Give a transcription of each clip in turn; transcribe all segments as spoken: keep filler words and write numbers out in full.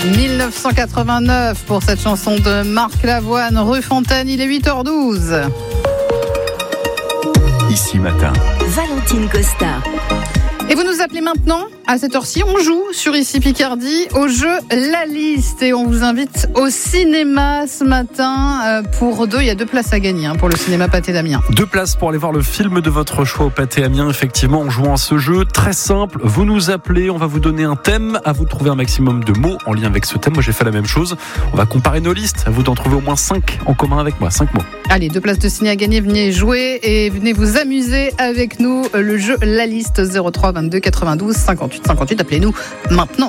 dix-neuf cent quatre-vingt-neuf pour cette chanson de Marc Lavoine, rue Fontaine, il est huit heures douze. Ici Matin. Valentine Costa. Et vous nous appelez maintenant, à cette heure-ci, on joue sur Ici Picardie au jeu La Liste. Et on vous invite au cinéma ce matin pour deux. Il y a deux places à gagner hein, pour le cinéma Pathé d'Amiens. Deux places pour aller voir le film de votre choix au Pathé Amiens. Effectivement, en jouant à ce jeu très simple, vous nous appelez, on va vous donner un thème, à vous de trouver un maximum de mots en lien avec ce thème. Moi, j'ai fait la même chose. On va comparer nos listes, à vous d'en trouver au moins cinq en commun avec moi, cinq mots. Allez, deux places de ciné à gagner, venez jouer et venez vous amuser avec nous. Le jeu La Liste, zéro trois vingt-deux quatre-vingt-douze cinquante-huit cinquante-huit. Appelez-nous maintenant.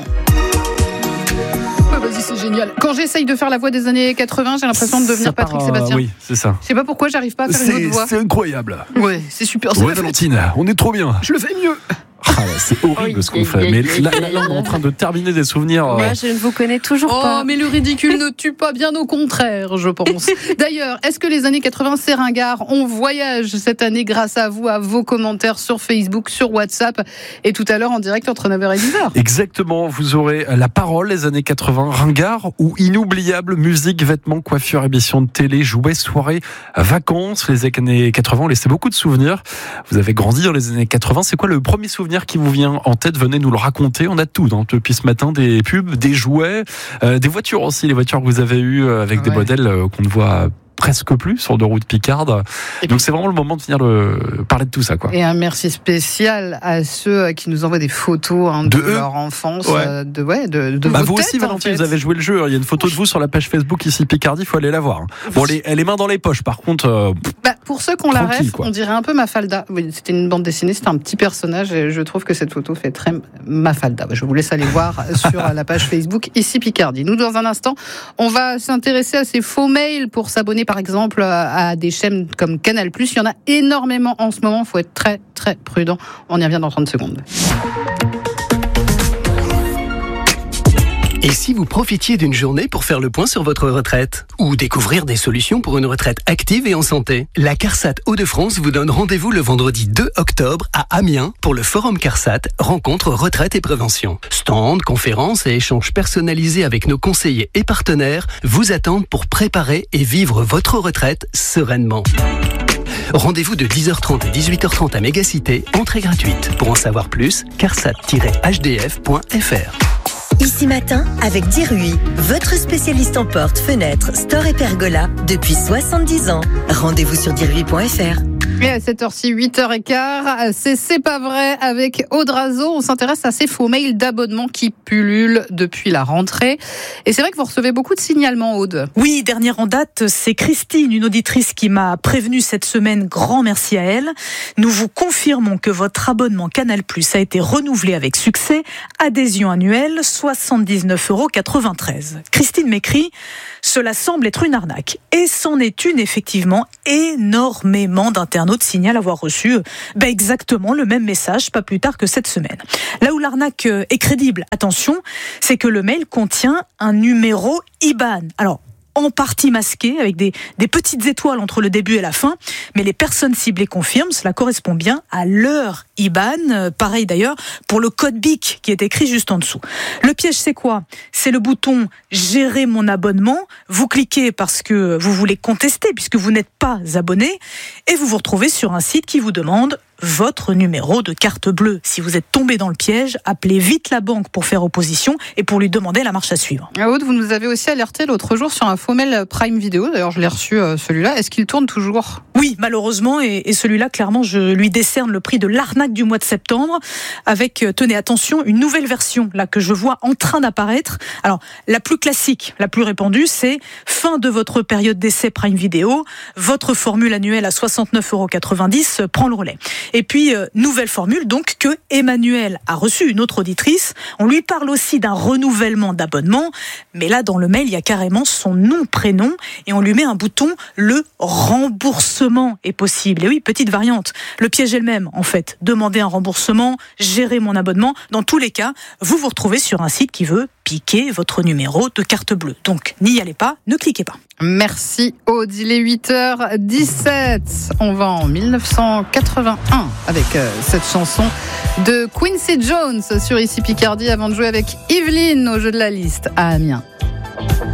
Oh, vas-y, c'est génial. Quand j'essaye de faire la voix des années quatre-vingts, j'ai l'impression de devenir part, Patrick Sébastien. Euh, oui, c'est ça. Je sais pas pourquoi j'arrive pas à faire c'est, une autre voix. C'est incroyable. Ouais, c'est super. Ouais, Valentine, on est trop bien. Je le fais mieux. Ah, c'est horrible ce qu'on fait. Mais là, là, là, on est en train de terminer des souvenirs. Moi, je ne vous connais toujours oh, pas. Oh, mais le ridicule ne tue pas, bien au contraire, je pense. D'ailleurs, est-ce que les années quatre-vingts, c'est ringard ? On voyage cette année grâce à vous, à vos commentaires sur Facebook, sur WhatsApp et tout à l'heure en direct entre neuf heures et dix heures. Exactement, vous aurez la parole, les années quatre-vingts, ringard ou inoubliable, musique, vêtements, coiffure, émissions de télé, jouets, soirées, vacances. Les années quatre-vingts ont laissé beaucoup de souvenirs. Vous avez grandi dans les années quatre-vingts. C'est quoi le premier souvenir qui vous vient en tête? Venez nous le raconter. On a tout hein, depuis ce matin, des pubs, des jouets, euh, des voitures aussi, les voitures que vous avez eues avec ouais. des modèles euh, qu'on ne voit presque plus sur de routes picardes. Et donc c'est vraiment le moment de venir le, parler de tout ça, quoi. Et un merci spécial à ceux qui nous envoient des photos hein, de, de leur enfance, ouais. de ouais, de, de bah vos vous têtes, aussi, Valentine, en fait. Vous avez joué le jeu. Il y a une photo de vous sur la page Facebook Ici Picardie. Il faut aller la voir. Bon, les, les mains dans les poches, par contre. Euh, bah, pour ceux qui ont la ref, on dirait un peu Mafalda. Oui, c'était une bande dessinée, c'était un petit personnage, et je trouve que cette photo fait très Mafalda. Je vous laisse aller voir sur la page Facebook Ici Picardie. Nous, dans un instant, on va s'intéresser à ces faux mails pour s'abonner, par exemple, à à des chaînes comme Canal plus. Il y en a énormément en ce moment. Il faut être très, très prudent. On y revient dans trente secondes. Et si vous profitiez d'une journée pour faire le point sur votre retraite ? Ou découvrir des solutions pour une retraite active et en santé ? La CARSAT Hauts-de-France vous donne rendez-vous le vendredi deux octobre à Amiens pour le Forum CARSAT, rencontre retraite et prévention. Stand, conférences et échanges personnalisés avec nos conseillers et partenaires vous attendent pour préparer et vivre votre retraite sereinement. Rendez-vous de dix heures trente à dix-huit heures trente à Mégacité, entrée gratuite. Pour en savoir plus, carsat tiret h d f point f r. Ici Matin, avec Dirui, votre spécialiste en portes, fenêtres, store et pergola depuis soixante-dix ans. Rendez-vous sur dirui point f r. Et à cette heure-ci, huit heures quinze, c'est C'est pas vrai avec Audrazo. On s'intéresse à ces faux mails d'abonnement qui pullulent depuis la rentrée. Et c'est vrai que vous recevez beaucoup de signalements, Aude. Oui, dernière en date, c'est Christine, une auditrice qui m'a prévenue cette semaine. Grand merci à elle. Nous vous confirmons que votre abonnement Canal plus a été renouvelé avec succès. Adhésion annuelle, soixante-dix-neuf euros quatre-vingt-treize. Christine m'écrit « Cela semble être une arnaque ». Et c'en est une, effectivement. Énormément d'internautes signalent avoir reçu ben exactement le même message, pas plus tard que cette semaine. Là où l'arnaque est crédible, attention, c'est que le mail contient un numéro I B A N. Alors, en partie masqué, avec des, des petites étoiles entre le début et la fin, mais les personnes ciblées confirment, cela correspond bien à leur I B A N, euh, pareil d'ailleurs pour le code B I C qui est écrit juste en dessous. Le piège, c'est quoi ? C'est le bouton « Gérer mon abonnement ». Vous cliquez parce que vous voulez contester, puisque vous n'êtes pas abonné, et vous vous retrouvez sur un site qui vous demande votre numéro de carte bleue. Si vous êtes tombé dans le piège, appelez vite la banque pour faire opposition et pour lui demander la marche à suivre. Aude, vous nous avez aussi alerté l'autre jour sur un faux mail Prime Video. D'ailleurs, je l'ai reçu euh, celui-là. Est-ce qu'il tourne toujours ? Oui, malheureusement. Et, et celui-là, clairement, je lui décerne le prix de l'arnaque du mois de septembre avec, euh, tenez, attention, une nouvelle version là que je vois en train d'apparaître. Alors, la plus classique, la plus répandue, c'est fin de votre période d'essai Prime Video. Votre formule annuelle à soixante-neuf euros quatre-vingt-dix prend le relais. Et puis, euh, nouvelle formule, donc, que Emmanuel a reçue, une autre auditrice. On lui parle aussi d'un renouvellement d'abonnement, mais là, dans le mail, il y a carrément son nom, prénom, et on lui met un bouton, le remboursement est possible. Et oui, petite variante. Le piège est le même, en fait. Demander un remboursement, gérer mon abonnement. Dans tous les cas, vous vous retrouvez sur un site qui veut piquer votre numéro de carte bleue. Donc n'y allez pas, ne cliquez pas. Merci Aude, il est huit heures dix-sept. On va en dix-neuf cent quatre-vingt-un avec euh, cette chanson de Quincy Jones sur Ici Picardie avant de jouer avec Yveline au jeu de la liste à Amiens.